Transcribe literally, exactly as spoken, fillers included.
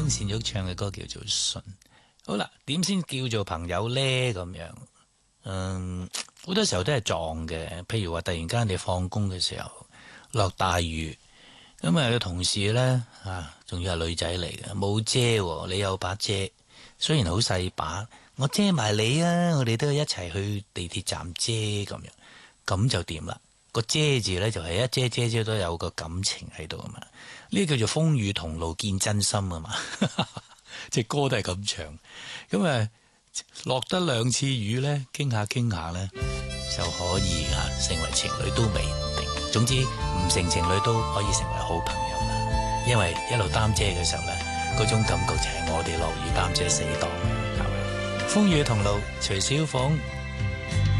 聲善玉唱嘅歌叫做《信》。好啦，點先叫做朋友呢？咁樣，嗯，好多時候都係撞嘅。譬如話突然間你放工嘅時候落大雨，咁啊有同事呢，啊，仲要係女仔嚟嘅，冇遮，你有把遮，雖然好細把，我遮埋你啊！我哋都一齊去地鐵站遮咁樣，咁就掂啦。個遮字呢，就係一遮遮遮都有個感情喺度啊嘛。呢個叫做風雨同路見真心啊嘛。隻歌都係咁唱，咁啊落得兩次雨呢，傾下傾下呢，就可以啊成為情侶都未定。總之唔成情侶都可以成為好朋友啦。因為一路擔遮嘅時候呢，嗰種感覺就係我哋落雨擔遮死黨。風雨同路，徐小鳳。